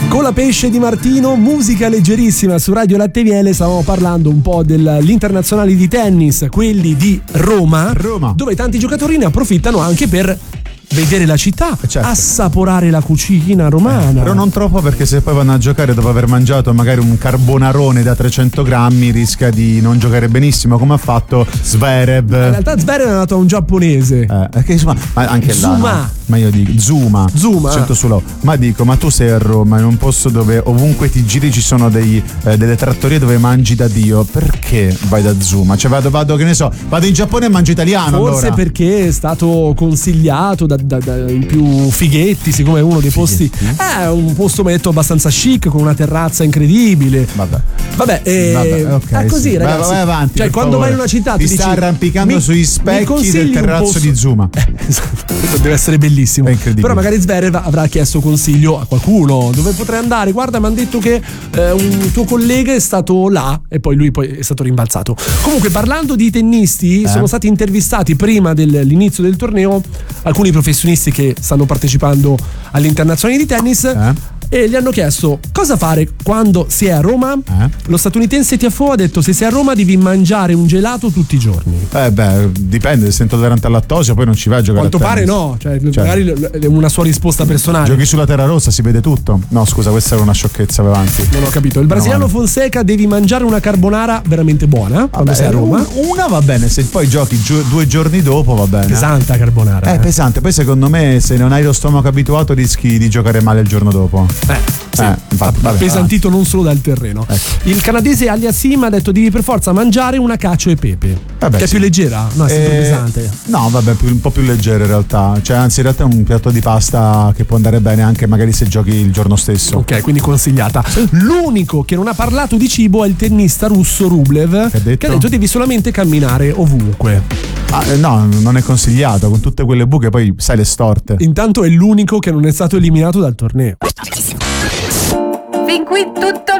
Con la Pesce di Martino, musica leggerissima su Radio Latte Miele. Stavamo parlando un po' degli internazionali di tennis, quelli di Roma, dove tanti giocatori ne approfittano anche per vedere la città, certo, assaporare la cucina romana. Però non troppo, perché se poi vanno a giocare dopo aver mangiato magari un carbonarone da 300 grammi rischia di non giocare benissimo, come ha fatto Zverev. In realtà Zverev è andato a un giapponese. Che insomma, ma anche Zuma. là, no? Ma io dico Zuma. 100 sulla. Ma dico, ma tu sei a Roma, in un posto dove ovunque ti giri ci sono delle trattorie dove mangi da Dio, perché vai da Zuma? Cioè vado che ne so, vado in Giappone e mangio italiano. Forse allora, perché è stato consigliato dai più fighetti, siccome è uno dei posti, è un posto, mi ha detto, abbastanza chic, con una terrazza incredibile. Vabbè, okay, così, sì, ragazzi. Vai avanti, cioè, quando vai in una città ti sta arrampicando sui specchi del terrazzo di Zuma. Esatto, deve essere bellissimo. È incredibile. Però magari Zverev avrà chiesto consiglio a qualcuno dove potrei andare. Guarda, mi hanno detto che un tuo collega è stato là, e poi lui è stato rimbalzato. Comunque, parlando di tennisti, sono stati intervistati prima dell'inizio del torneo alcuni professionisti che stanno partecipando alle internazionali di tennis. E gli hanno chiesto cosa fare quando si è a Roma. Lo statunitense Tiafoe ha detto: se sei a Roma devi mangiare un gelato tutti i giorni. Dipende, se intollerante al lattosio poi non ci vai a giocare. Quanto pare no, cioè, magari è una sua risposta personale. Giochi sulla terra rossa, si vede tutto. No, scusa, questa era una sciocchezza, vai avanti. Non ho capito. Il brasiliano Fonseca: devi mangiare una carbonara veramente buona quando sei a Roma. Una va bene, se poi giochi 2 giorni dopo va bene. Pesante carbonara. Pesante, poi secondo me se non hai lo stomaco abituato rischi di giocare male il giorno dopo. Sì, appesantito non solo dal terreno. Il canadese Aliassime ha detto: devi per forza mangiare una cacio e pepe. Che è più leggera? No, è sempre pesante. No, vabbè, un po' più leggera in realtà. Cioè, anzi, in realtà è un piatto di pasta che può andare bene anche magari se giochi il giorno stesso. Ok, quindi consigliata. L'unico che non ha parlato di cibo è il tennista russo Rublev, che ha detto: devi solamente camminare ovunque. No, non è consigliato, con tutte quelle buche poi sai le storte. Intanto è l'unico che non è stato eliminato dal torneo. Fin qui tutto